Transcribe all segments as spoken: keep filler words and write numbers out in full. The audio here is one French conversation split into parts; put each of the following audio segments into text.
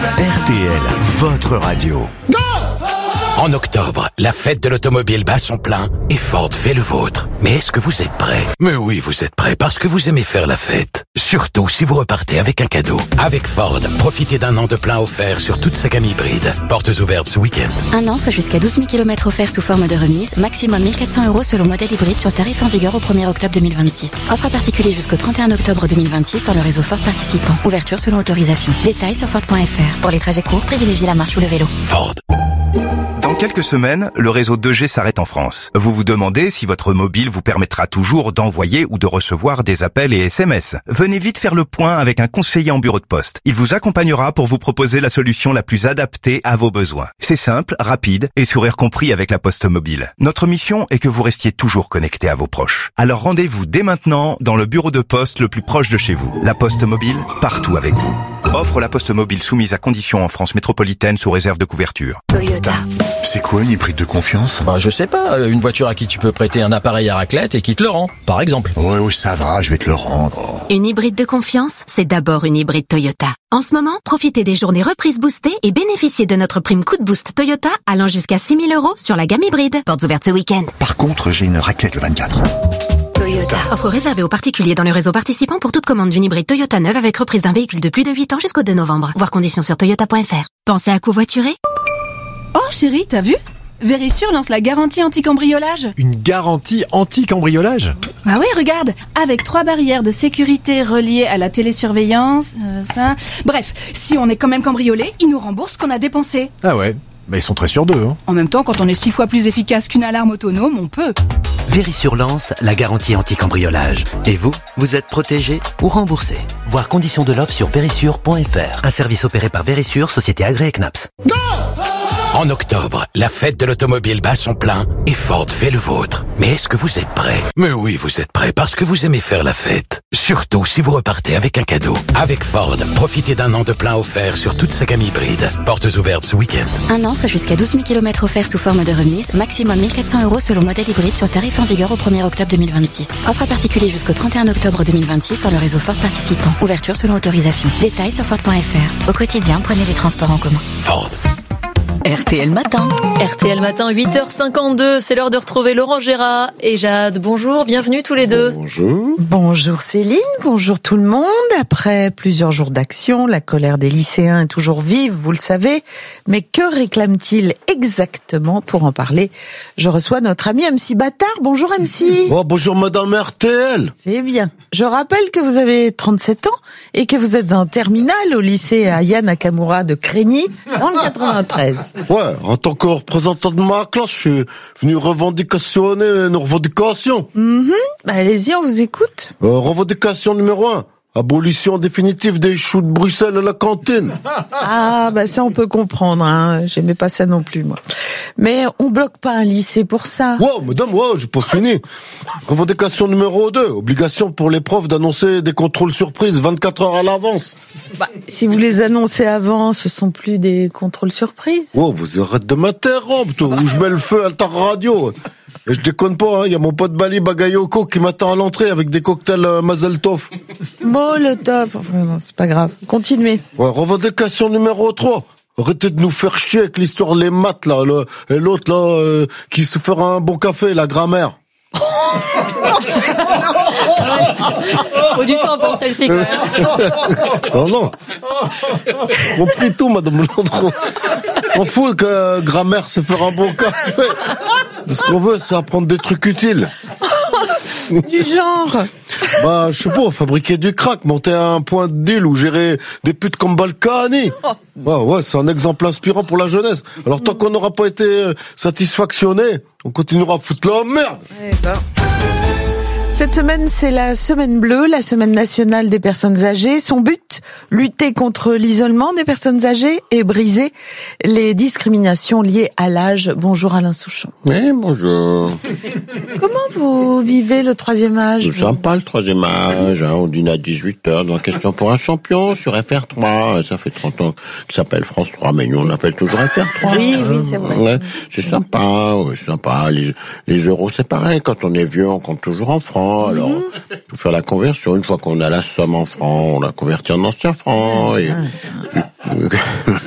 R T L, votre radio. Go! En octobre, la fête de l'automobile bat son plein et Ford fait le vôtre. Mais est-ce que vous êtes prêts? Mais oui, vous êtes prêts parce que vous aimez faire la fête. Surtout si vous repartez avec un cadeau. Avec Ford, profitez d'un an de plein offert sur toute sa gamme hybride. Portes ouvertes ce week-end. Un an, soit jusqu'à douze mille kilomètres offerts sous forme de remise. Maximum mille quatre cents euros selon modèle hybride sur tarif en vigueur au premier octobre deux mille vingt-six. Offre à particulier jusqu'au trente et un octobre deux mille vingt-six dans le réseau Ford participant. Ouverture selon autorisation. Détails sur Ford point F R. Pour les trajets courts, privilégiez la marche ou le vélo. Ford. Dans quelques semaines, le réseau deux G s'arrête en France. Vous vous demandez si votre mobile vous permettra toujours d'envoyer ou de recevoir des appels et S M S. Venez vite faire le point avec un conseiller en bureau de poste. Il vous accompagnera pour vous proposer la solution la plus adaptée à vos besoins. C'est simple, rapide et sourire compris avec la Poste Mobile. Notre mission est que vous restiez toujours connecté à vos proches. Alors rendez-vous dès maintenant dans le bureau de poste le plus proche de chez vous. La Poste Mobile, partout avec vous. Offre la Poste Mobile soumise à conditions en France métropolitaine sous réserve de couverture. Toyota. C'est quoi une hybride de confiance? Bah, je sais pas, une voiture à qui tu peux prêter un appareil à raclette et qui te le rend, par exemple. Ouais, ouais, ça va, je vais te le rendre. Une hybride de confiance, c'est d'abord une hybride Toyota. En ce moment, profitez des journées reprises boostées et bénéficiez de notre prime coup de boost Toyota allant jusqu'à six mille euros sur la gamme hybride. Portes ouvertes ce week-end. Par contre, j'ai une raclette le vingt-quatre. Toyota. Offre réservée aux particuliers dans le réseau participant pour toute commande d'une hybride Toyota neuve avec reprise d'un véhicule de plus de huit ans jusqu'au deux novembre. Voir conditions sur toyota point F R. Pensez à covoiturer? Oh chérie, t'as vu? Verisure lance la garantie anti-cambriolage. Une garantie anti-cambriolage? Bah oui, regarde, avec trois barrières de sécurité reliées à la télésurveillance, euh, ça... Bref, si on est quand même cambriolé, ils nous remboursent ce qu'on a dépensé. Ah ouais, bah ils sont très sûrs d'eux. Hein. En même temps, quand on est six fois plus efficace qu'une alarme autonome, on peut. Verisure lance la garantie anti-cambriolage. Et vous, vous êtes protégé ou remboursé? Voir conditions de l'offre sur verisure point F R. Un service opéré par Verisure, société agréée C N A P S. Go! En octobre, la fête de l'automobile bat son plein et Ford fait le vôtre. Mais est-ce que vous êtes prêts? Mais oui, vous êtes prêts parce que vous aimez faire la fête. Surtout si vous repartez avec un cadeau. Avec Ford, profitez d'un an de plein offert sur toute sa gamme hybride. Portes ouvertes ce week-end. Un an, soit jusqu'à douze mille kilomètres offerts sous forme de remise. Maximum mille quatre cents euros selon modèle hybride sur tarif en vigueur au premier octobre deux mille vingt-six. Offre à particulier jusqu'au trente et un octobre deux mille vingt-six dans le réseau Ford participant. Ouverture selon autorisation. Détails sur Ford point F R. Au quotidien, prenez les transports en commun. Ford. R T L Matin. R T L Matin, huit heures cinquante-deux. C'est l'heure de retrouver Laurent Gérard et Jade. Bonjour, bienvenue tous les deux. Bonjour. Bonjour Céline, bonjour tout le monde. Après plusieurs jours d'action, la colère des lycéens est toujours vive, vous le savez. Mais que réclament-ils exactement? Pour en parler, je reçois notre ami M C Bâtard. Bonjour M C. Oh, bonjour Madame R T L. C'est bien. Je rappelle que vous avez trente-sept ans et que vous êtes en terminale au lycée Aya Nakamura de Crégny dans le quatre-vingt-treize. Ouais, en tant que représentant de ma classe, je suis venu revendicationner nos revendications. Mm-hmm. Bah, allez-y, on vous écoute. Euh, revendication numéro un. Abolition définitive des choux de Bruxelles à la cantine. Ah, bah ça on peut comprendre, hein. J'aimais pas ça non plus, moi. Mais on bloque pas un lycée pour ça. Wow, madame, wow, j'ai pas fini. Revendication numéro deux. Obligation pour les profs d'annoncer des contrôles surprises vingt-quatre heures à l'avance. Bah, si vous les annoncez avant, ce sont plus des contrôles surprises. Wow, vous arrêtez de m'interrompre, toi, où je mets le feu à ta radio. Et je déconne pas, hein, y a mon pote Bali Bagayoko qui m'attend à l'entrée avec des cocktails euh, Mazel Tov. Molotov, enfin non, c'est pas grave. Continuez. Ouais, revendication numéro trois. Arrêtez de nous faire chier avec l'histoire les maths, là, le, et l'autre, là, euh, qui se fera un bon café, la grammaire. Faut du temps pour celle-ci, quand même. Non, non. Compris tout, madame Landreau. S'en fout que euh, grammaire, c'est faire un bon café. Ce qu'on veut, c'est apprendre des trucs utiles. Du genre. Bah, je sais pas, fabriquer du crack, monter à un point de deal ou gérer des putes comme Balkany. Ouais, ouais, c'est un exemple inspirant pour la jeunesse. Alors, tant qu'on n'aura pas été satisfactionné, on continuera à foutre la merde. Eh ben. Cette semaine, c'est la semaine bleue, la semaine nationale des personnes âgées. Son but, lutter contre l'isolement des personnes âgées et briser les discriminations liées à l'âge. Bonjour Alain Souchon. Oui, bonjour. Comment vous vivez le troisième âge? C'est sympa le troisième âge, hein, on dîne à dix-huit heures dans Question pour un champion sur F R trois. Ça fait trente ans que ça s'appelle France trois, mais nous on appelle toujours F R trois. Oui, oui, c'est vrai. Ouais, c'est sympa, ouais, c'est sympa. Les, les euros, c'est pareil. Quand on est vieux, on compte toujours en francs. Alors, il faut faire la conversion. Une fois qu'on a la somme en francs, on la convertit en anciens francs. Et,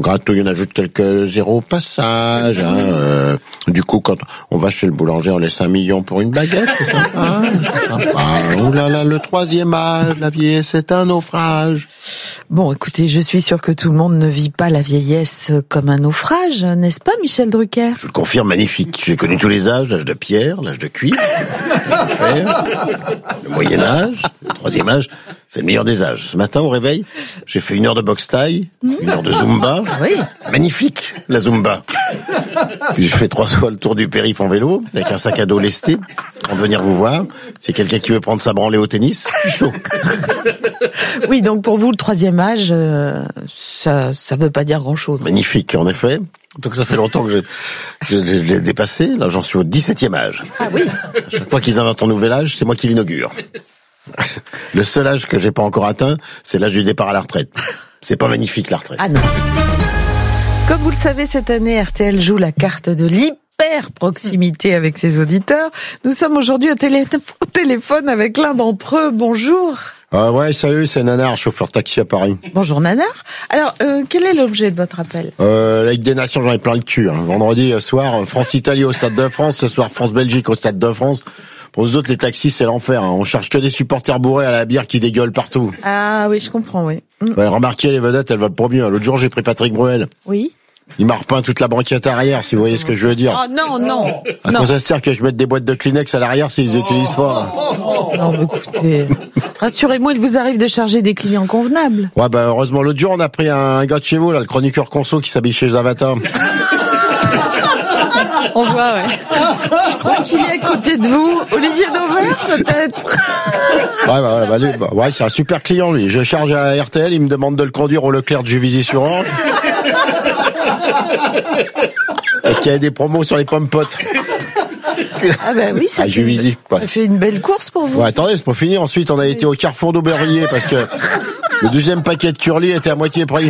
gratouille, on ajoute quelques zéros au passage. Hein, euh, du coup, quand on va chez le boulanger, on laisse un million pour une baguette. C'est sympa, c'est sympa. Oh là là, le troisième âge, la vieillesse, c'est un naufrage. Bon, écoutez, je suis sûre que tout le monde ne vit pas la vieillesse comme un naufrage, n'est-ce pas, Michel Drucker? Je le confirme, magnifique. J'ai connu tous les âges, l'âge de pierre, l'âge de cuivre, l'âge de fer, le Moyen-Âge, le troisième âge. C'est le meilleur des âges. Ce matin, au réveil, j'ai fait une heure de boxe thaï, une heure de Zumba. Oui. Magnifique, la Zumba. Puis j'ai fait trois fois le tour du périph' en vélo, avec un sac à dos lesté, pour venir vous voir. C'est quelqu'un qui veut prendre sa branlée au tennis, je suis chaud. Oui, donc pour vous, le troisième âge, euh, ça, ça veut pas dire grand-chose. Magnifique, en effet. Donc ça fait longtemps que je, je, je l'ai dépassé. Là, j'en suis au dix-septième âge. Ah oui. À chaque fois qu'ils inventent un nouvel âge, c'est moi qui l'inaugure. Le seul âge que j'ai pas encore atteint, c'est l'âge du départ à la retraite. C'est pas magnifique, la retraite. Ah non. Comme vous le savez, cette année, R T L joue la carte de l'hyper proximité avec ses auditeurs. Nous sommes aujourd'hui au, télé- au téléphone avec l'un d'entre eux. Bonjour. Ah ouais, salut, c'est Nanar, chauffeur taxi à Paris. Bonjour Nanar. Alors, euh, quel est l'objet de votre appel? Euh, la Ligue des Nations, j'en ai plein le cul. Hein. Vendredi soir, France-Italie au Stade de France. Ce soir, France-Belgique au Stade de France. Pour nous autres, les taxis, c'est l'enfer. Hein. On cherche que des supporters bourrés à la bière qui dégueulent partout. Ah oui, je comprends, oui. Ouais, remarquez, les vedettes, elles veulent pas mieux. L'autre jour, j'ai pris Patrick Bruel. Oui. Il m'a repeint toute la banquette arrière, si vous voyez ce que je veux dire. Oh non, non. À non. quoi ça sert que je mette des boîtes de Kleenex à l'arrière s'ils les utilisent pas? Non, mais écoutez, rassurez-moi, il vous arrive de charger des clients convenables. Ouais, bah heureusement, l'autre jour, on a pris un gars de chez vous, là, le chroniqueur conso qui s'habille chez Zavata. On voit, ouais. Je crois qu'il est à côté de vous. Olivier Dauvert, peut-être. Ouais, bah, ouais, bah, lui, bah, ouais, c'est un super client, lui. Je charge à R T L, il me demande de le conduire au Leclerc de Juvisy-sur-Orge. Parce qu'il y a des promos sur les pommes potes. Ah bah oui, ça, à fait, Juvisy, ouais. ça fait une belle course pour vous. Ouais, attendez, c'est pas fini. Ensuite, on a été au Carrefour d'Aubervilliers parce que le deuxième paquet de curly était à moitié prix.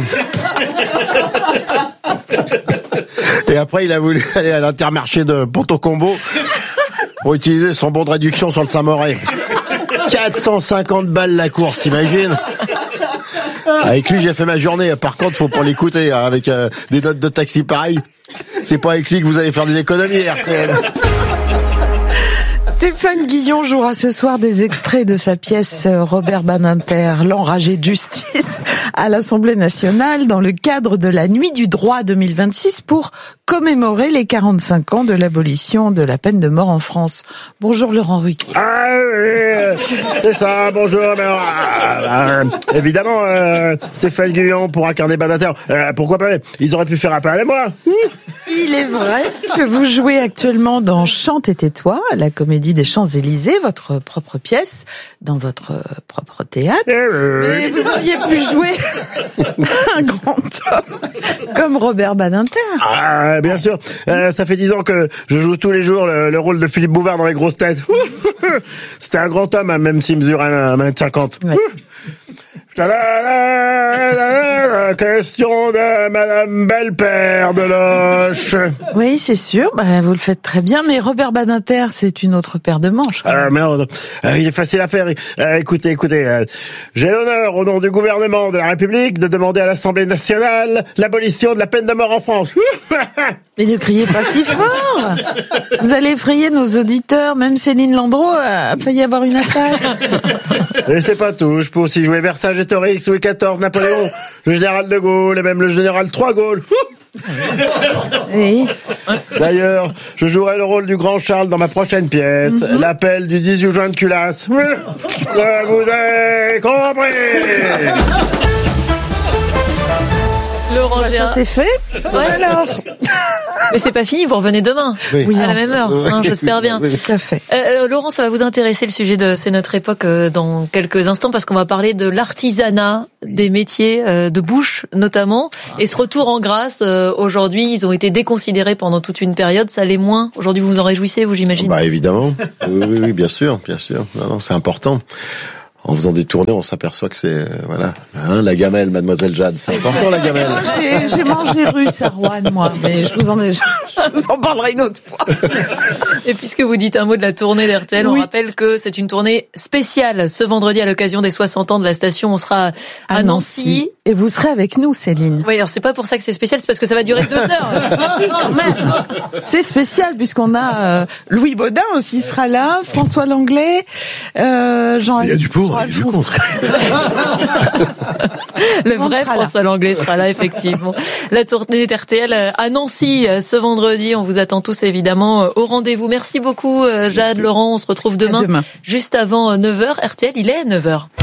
Et après, il a voulu aller à l'Intermarché de Ponto-Combo pour utiliser son bon de réduction sur le Saint-Moret. quatre cent cinquante balles la course, t'imagines? Avec lui, j'ai fait ma journée. Par contre, faut pas l'écouter, hein, avec euh, des notes de taxi pareilles. C'est pas avec lui que vous allez faire des économies, R T L. Stéphane Guillon jouera ce soir des extraits de sa pièce Robert Badinter, l'enragé de justice, à l'Assemblée nationale dans le cadre de la Nuit du droit deux mille vingt-six pour commémorer les quarante-cinq ans de l'abolition de la peine de mort en France. Bonjour Laurent Ruquier. Ah oui, c'est ça, bonjour. Alors, euh, évidemment, euh, Stéphane Guillon pour incarner Badinter. Euh, pourquoi pas? Ils auraient pu faire appel à moi. Il est vrai que vous jouez actuellement dans Chante et tais-toi, la comédie des Champs-Élysées, votre propre pièce, dans votre propre théâtre. Mais vous auriez pu jouer un grand homme comme Robert Badinter. Ah, bien sûr. Euh, ça fait dix ans que je joue tous les jours le, le rôle de Philippe Bouvard dans Les Grosses Têtes. C'était un grand homme, hein, même s'il mesurait un mètre cinquante. Ouais. La question de Madame Belle-Père de Loche. Oui, c'est sûr, bah, vous le faites très bien, mais Robert Badinter, c'est une autre paire de manches. Euh, merde, euh, il est facile à faire. Euh, écoutez, écoutez, euh, j'ai l'honneur, au nom du gouvernement de la République, de demander à l'Assemblée nationale l'abolition de la peine de mort en France. Mais ne criez pas si fort. Vous allez effrayer nos auditeurs, même Céline Landreau a failli avoir une attaque. Et c'est pas tout, je peux aussi jouer Vercingétorix, Louis quatorze, Napoléon, le général de Gaulle et même le général Trois Gaulle. Oui. D'ailleurs, je jouerai le rôle du grand Charles dans ma prochaine pièce, mm-hmm. L'appel du dix-huit juin de Culasse. Je vous ai compris. Laurent bah, ça c'est fait. Ouais. Alors. Mais c'est pas fini, vous revenez demain, oui. à la même heure, hein, j'espère bien. Oui, tout à fait. Euh, Laurent, ça va vous intéresser le sujet de C'est notre époque euh, dans quelques instants parce qu'on va parler de l'artisanat, des métiers euh, de bouche notamment, et ce retour en grâce. Euh, aujourd'hui, ils ont été déconsidérés pendant toute une période, ça l'est moins. Aujourd'hui, vous vous en réjouissez, vous, j'imagine? Bah évidemment, oui, oui, oui, bien sûr, bien sûr. Non, non, c'est important. En faisant des tournées, on s'aperçoit que c'est, euh, voilà, hein, la gamelle, Mademoiselle Jade. C'est important, la gamelle. J'ai, j'ai mangé russe à Rouen, moi, mais je vous en ai, je vous en parlerai une autre fois. Et puisque vous dites un mot de la tournée d'R T L, oui. On rappelle que c'est une tournée spéciale. Ce vendredi, à l'occasion des soixante ans de la station, on sera à, à Nancy. Nancy. Et vous serez avec nous, Céline. Oui, alors c'est pas pour ça que c'est spécial, c'est parce que ça va durer deux heures. Si, quand même. C'est spécial puisqu'on a euh, Louis Baudin aussi sera là, François Langlais, euh, Jean. Il y a du pour. Il y a du pour. Le vrai François Langlais sera là, effectivement. La tournée d'R T L à Nancy ce vendredi. On vous attend tous évidemment au rendez-vous. Merci beaucoup, Jade, Merci. Laurent. On se retrouve demain, demain. juste avant neuf heures. R T L, il est à neuf heures.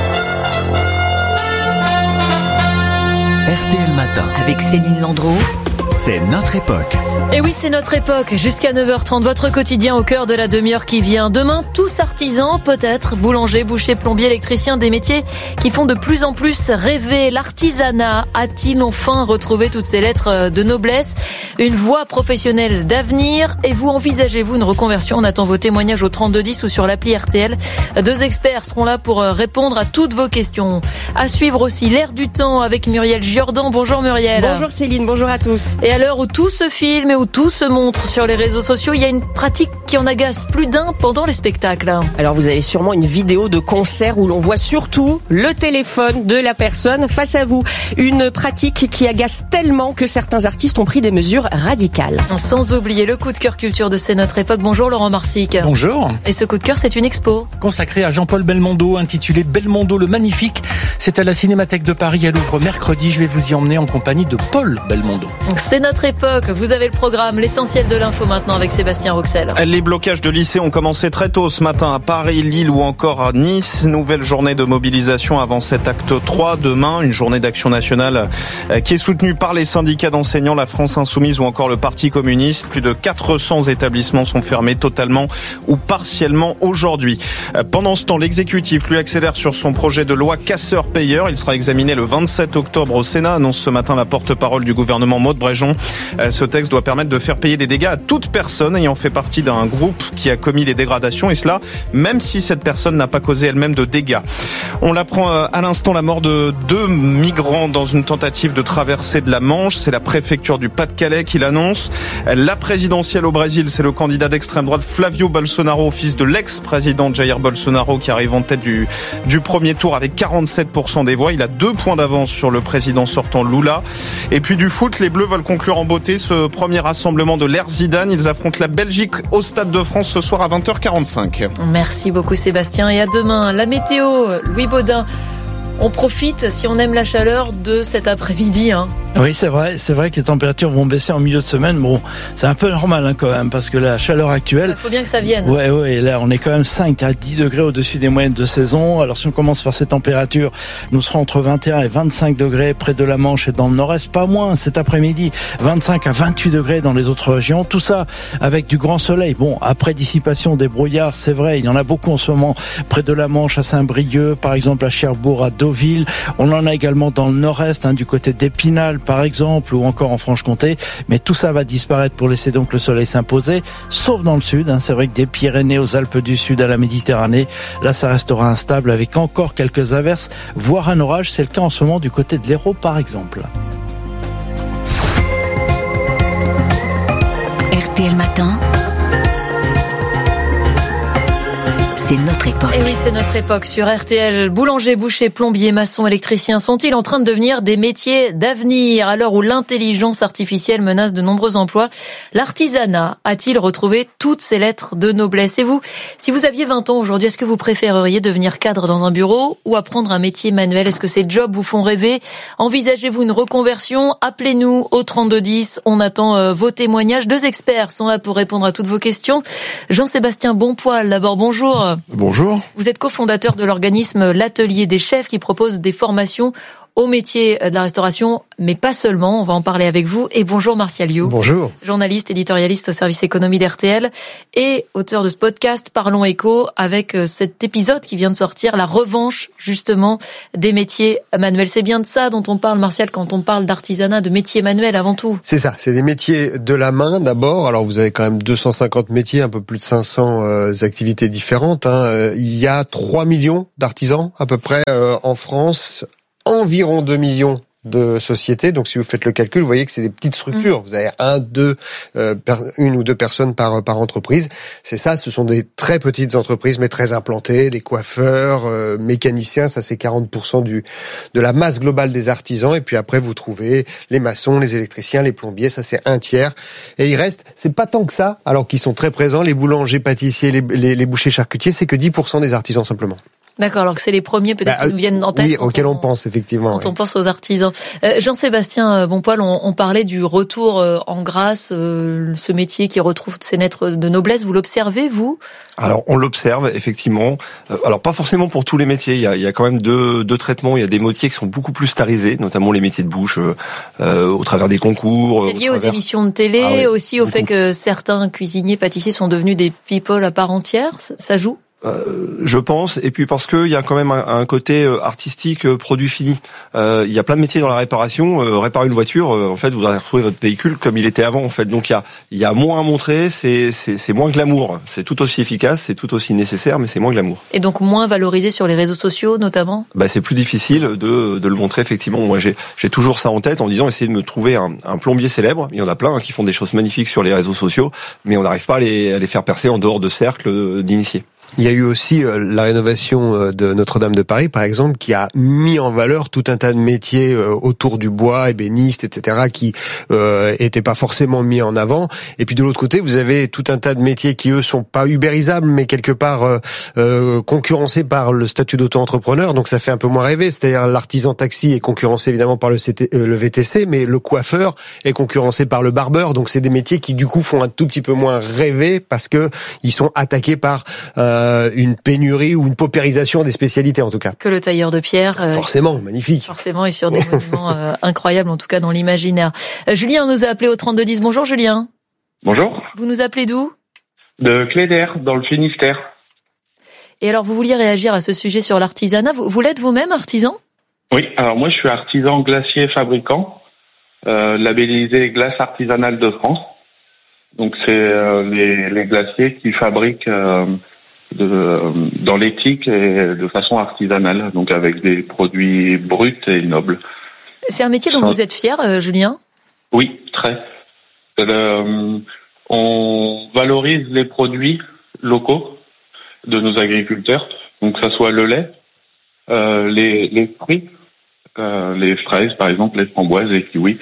R T L Matin. Avec Céline Landreau. C'est notre époque. Et oui, c'est notre époque. Jusqu'à neuf heures trente, votre quotidien au cœur de la demi-heure qui vient. Demain, tous artisans, peut-être, boulanger, boucher, plombier, électricien, des métiers qui font de plus en plus rêver. L'artisanat a-t-il enfin retrouvé toutes ses lettres de noblesse? Une voie professionnelle d'avenir? Et vous, envisagez-vous une reconversion? On attend vos témoignages au trente-deux dix ou sur l'appli R T L. Deux experts seront là pour répondre à toutes vos questions. À suivre aussi l'air du temps avec Muriel Jordan. Bonjour Muriel. Bonjour Céline, bonjour à tous. Et à l'heure où tout se filme et où tout se montre sur les réseaux sociaux, il y a une pratique qui en agace plus d'un pendant les spectacles. Alors vous avez sûrement une vidéo de concert où l'on voit surtout le téléphone de la personne face à vous. Une pratique qui agace tellement que certains artistes ont pris des mesures radicales. Sans oublier le coup de cœur culture de C'est notre époque. Bonjour Laurent Marsic. Bonjour. Et ce coup de cœur, c'est une expo consacrée à Jean-Paul Belmondo, intitulée Belmondo le Magnifique. C'est à la Cinémathèque de Paris à Louvre mercredi. Je vais vous y emmener en compagnie de Paul Belmondo. C'est notre époque. Vous avez le programme, l'essentiel de l'info maintenant avec Sébastien Roxel. Les blocages de lycées ont commencé très tôt ce matin à Paris, Lille ou encore à Nice. Nouvelle journée de mobilisation avant cet acte trois. Demain, une journée d'action nationale qui est soutenue par les syndicats d'enseignants, la France Insoumise ou encore le Parti communiste. Plus de quatre cents établissements sont fermés totalement ou partiellement aujourd'hui. Pendant ce temps, l'exécutif lui accélère sur son projet de loi casseur-payeur. Il sera examiné le vingt-sept octobre au Sénat, annonce ce matin la porte-parole du gouvernement Maud Bréjon. Ce texte doit permettre de faire payer des dégâts à toute personne ayant fait partie d'un groupe qui a commis des dégradations, et cela même si cette personne n'a pas causé elle-même de dégâts. On l'apprend à l'instant, la mort de deux migrants dans une tentative de traversée de la Manche. C'est la préfecture du Pas-de-Calais qui l'annonce. La présidentielle au Brésil, c'est le candidat d'extrême droite Flavio Bolsonaro, fils de l'ex-président Jair Bolsonaro, qui arrive en tête du, du premier tour avec quarante-sept pour cent des voix. Il a deux points d'avance sur le président sortant Lula. Et puis du foot, les Bleus veulent conclure en beauté ce premier rassemblement de l'ère Zidane. Ils affrontent la Belgique au Stade de France ce soir à vingt heures quarante-cinq. Merci beaucoup Sébastien et à demain. La météo, Louis Baudin. On profite, si on aime la chaleur, de cet après-midi. Hein. Oui, c'est vrai. C'est vrai que les températures vont baisser en milieu de semaine. Bon, c'est un peu normal hein, quand même, parce que la chaleur actuelle... Il faut bien que ça vienne. Ouais, ouais. Là, on est quand même cinq à dix degrés au-dessus des moyennes de saison. Alors, si on commence par ces températures, nous serons entre vingt et un et vingt-cinq degrés près de la Manche et dans le nord-est. Pas moins cet après-midi, vingt-cinq à vingt-huit degrés dans les autres régions. Tout ça avec du grand soleil. Bon, après dissipation des brouillards, c'est vrai, il y en a beaucoup en ce moment près de la Manche, à Saint-Brieuc, par exemple à Cherbourg, à Deauville. On en a également dans le nord-est, hein, du côté d'Épinal par exemple, ou encore en Franche-Comté. Mais tout ça va disparaître pour laisser donc le soleil s'imposer, sauf dans le sud. Hein, c'est vrai que des Pyrénées aux Alpes du Sud à la Méditerranée, là ça restera instable avec encore quelques averses, voire un orage. C'est le cas en ce moment du côté de l'Hérault par exemple. R T L Matin. C'est notre époque. Et oui, c'est notre époque sur R T L. Boulanger, boucher, plombier, maçon, électricien sont-ils en train de devenir des métiers d'avenir à l'heure où l'intelligence artificielle menace de nombreux emplois? L'artisanat a-t-il retrouvé toutes ses lettres de noblesse? Et vous, si vous aviez vingt ans aujourd'hui, est-ce que vous préféreriez devenir cadre dans un bureau ou apprendre un métier manuel? Est-ce que ces jobs vous font rêver? Envisagez-vous une reconversion? Appelez-nous au trente-deux dix. On attend vos témoignages. Deux experts sont là pour répondre à toutes vos questions. Jean-Sébastien Bonpoil, d'abord, bonjour. Bonjour. Vous êtes cofondateur de l'organisme L'Atelier des Chefs qui propose des formations au métier de la restauration, mais pas seulement. On va en parler avec vous. Et bonjour Martial Liu. Bonjour. Journaliste, éditorialiste au service économie d'R T L et auteur de ce podcast Parlons Éco avec cet épisode qui vient de sortir, la revanche justement des métiers manuels. C'est bien de ça dont on parle, Martial, quand on parle d'artisanat, de métiers manuels avant tout. C'est ça, c'est des métiers de la main d'abord. Alors vous avez quand même deux cent cinquante métiers, un peu plus de cinq cents euh, activités différentes. Hein. Il y a trois millions d'artisans à peu près euh, en France. Environ deux millions de sociétés. Donc si vous faites le calcul, vous voyez que c'est des petites structures. Mmh. Vous avez un, deux, euh, per, une ou deux personnes par par entreprise. C'est ça, ce sont des très petites entreprises mais très implantées, des coiffeurs, euh, mécaniciens, ça c'est quarante pour cent du de la masse globale des artisans. Et puis après vous trouvez les maçons, les électriciens, les plombiers, ça c'est un tiers. Et il reste, c'est pas tant que ça, alors qu'ils sont très présents, les boulangers, pâtissiers, les, les, les bouchers, charcutiers, c'est que dix pour cent des artisans simplement. D'accord, alors que c'est les premiers peut-être bah, qui nous viennent en tête. Oui, auxquels on, on pense effectivement. Quand oui. on pense aux artisans. Euh, Jean-Sébastien Bonpoil, on, on parlait du retour euh, en grâce, euh, ce métier qui retrouve ses lettres de noblesse. Vous l'observez, vous ? Alors on l'observe effectivement. Euh, alors pas forcément pour tous les métiers. Il y a, il y a quand même deux, deux traitements. Il y a des métiers qui sont beaucoup plus starisés, notamment les métiers de bouche, euh, euh, au travers des concours. C'est lié au aux travers... émissions de télé, ah, oui, aussi au beaucoup. fait que certains cuisiniers, pâtissiers sont devenus des people à part entière. Ça joue ? Euh, je pense, et puis parce que il y a quand même un, un côté artistique, euh, produit fini. Euh, il y a plein de métiers dans la réparation. Euh, réparer une voiture, euh, en fait, vous allez retrouver votre véhicule comme il était avant, en fait. Donc il y a, il y a moins à montrer, c'est, c'est, c'est moins glamour. C'est tout aussi efficace, c'est tout aussi nécessaire, mais c'est moins glamour. Et donc moins valorisé sur les réseaux sociaux, notamment. Bah c'est plus difficile de, de le montrer effectivement. Moi j'ai, j'ai toujours ça en tête en disant essayer de me trouver un, un plombier célèbre. Il y en a plein hein, qui font des choses magnifiques sur les réseaux sociaux, mais on n'arrive pas à les, à les faire percer en dehors de cercles d'initiés. Il y a eu aussi euh, la rénovation euh, de Notre-Dame de Paris, par exemple, qui a mis en valeur tout un tas de métiers euh, autour du bois, ébénistes, et cetera, qui euh, étaient pas forcément mis en avant. Et puis de l'autre côté, vous avez tout un tas de métiers qui, eux, sont pas ubérisables, mais quelque part euh, euh, concurrencés par le statut d'auto-entrepreneur. Donc ça fait un peu moins rêver. C'est-à-dire l'artisan taxi est concurrencé évidemment par le, C T, euh, le V T C, mais le coiffeur est concurrencé par le barbeur. Donc c'est des métiers qui, du coup, font un tout petit peu moins rêver parce que ils sont attaqués par euh, une pénurie ou une paupérisation des spécialités en tout cas. Que le tailleur de pierre. Euh, forcément, magnifique. Forcément, et sur des monuments euh, incroyables, en tout cas dans l'imaginaire. Euh, Julien nous a appelé au trente-deux dix. Bonjour Julien. Bonjour. Vous nous appelez d'où ? De Cléder, dans le Finistère. Et alors, vous vouliez réagir à ce sujet sur l'artisanat. Vous, vous l'êtes vous-même artisan ? Oui, alors moi je suis artisan glacier fabricant, euh, labellisé Glace Artisanale de France. Donc c'est euh, les, les glaciers qui fabriquent euh, de, euh, dans l'éthique et de façon artisanale, donc avec des produits bruts et nobles. C'est un métier dont vous êtes fier, euh, Julien ? Oui, très. Euh, on valorise les produits locaux de nos agriculteurs, donc que ça soit le lait, euh, les, les fruits, euh, les fraises par exemple, les framboises, les kiwis,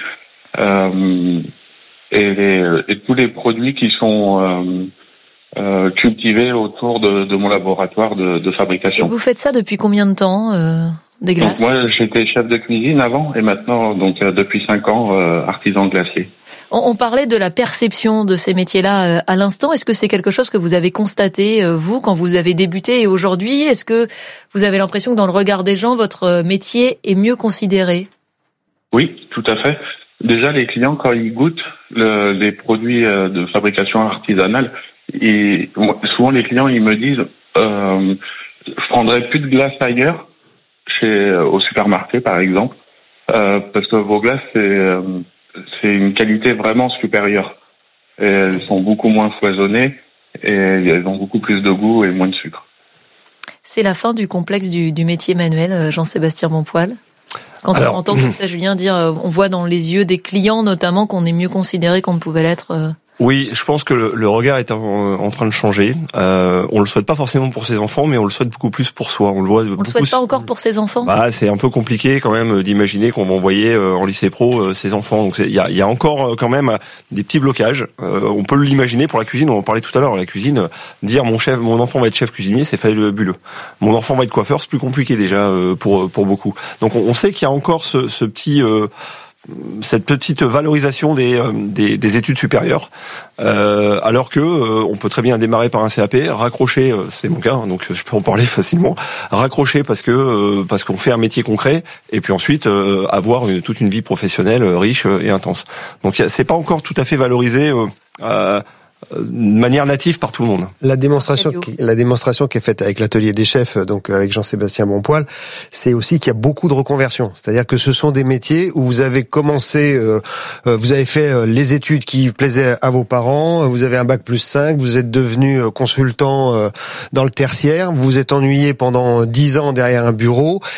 euh, et, les, et tous les produits qui sont euh, euh, cultivés autour de, de mon laboratoire de, de fabrication. Et vous faites ça depuis combien de temps, euh, des glaces ? Donc, moi, j'étais chef de cuisine avant, et maintenant, donc euh, depuis cinq ans, euh, artisan glacier. On, on parlait de la perception de ces métiers-là euh, à l'instant. Est-ce que c'est quelque chose que vous avez constaté, euh, vous, quand vous avez débuté et aujourd'hui ? Est-ce que vous avez l'impression que dans le regard des gens, votre métier est mieux considéré ? Oui, tout à fait. Déjà, les clients, quand ils goûtent le, les produits de fabrication artisanale, ils, souvent les clients, ils me disent euh, « je prendrais plus de glace ailleurs, chez au supermarché par exemple, euh, parce que vos glaces, c'est, euh, c'est une qualité vraiment supérieure. Et elles sont beaucoup moins foisonnées et elles ont beaucoup plus de goût et moins de sucre. » C'est la fin du complexe du, du métier manuel, Jean-Sébastien Bonpoil. Quand Alors, on entend tout ça, Julien, dire, on voit dans les yeux des clients notamment qu'on est mieux considéré qu'on ne pouvait l'être. Euh... Oui, je pense que le, le regard est en, en train de changer. Euh, on le souhaite pas forcément pour ses enfants, mais on le souhaite beaucoup plus pour soi. On le voit. On beaucoup le souhaite pas encore pour ses enfants. Bah, c'est un peu compliqué quand même d'imaginer qu'on va envoyer euh, en lycée pro euh, ses enfants. Donc il y a, y a encore euh, quand même des petits blocages. Euh, on peut l'imaginer pour la cuisine. On en parlait tout à l'heure. La cuisine, dire mon chef, mon enfant va être chef cuisinier, c'est fabuleux. Mon enfant va être coiffeur, c'est plus compliqué déjà euh, pour pour beaucoup. Donc on, on sait qu'il y a encore ce, ce petit euh, cette petite valorisation des des, des études supérieures, euh, alors que euh, on peut très bien démarrer par un C A P, raccrocher, euh, c'est mon cas, hein, donc je peux en parler facilement, raccrocher parce que euh, parce qu'on fait un métier concret, et puis ensuite euh, avoir une, toute une vie professionnelle euh, riche et intense. Donc c'est pas encore tout à fait valorisé euh, euh, de manière native par tout le monde. La démonstration, qui, la démonstration qui est faite avec l'atelier des chefs, donc avec Jean-Sébastien Bonpoil, c'est aussi qu'il y a beaucoup de reconversions. C'est-à-dire que ce sont des métiers où vous avez commencé, euh, vous avez fait les études qui plaisaient à vos parents, vous avez un bac plus cinq, vous êtes devenu consultant dans le tertiaire, vous vous êtes ennuyé pendant dix ans derrière un bureau,